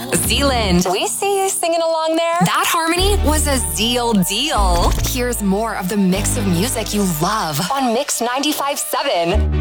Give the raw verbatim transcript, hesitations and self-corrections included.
Zealand, we see you singing along there. That harmony was a Zeal deal. Here's more of the mix of music you love on Mix ninety-five point seven.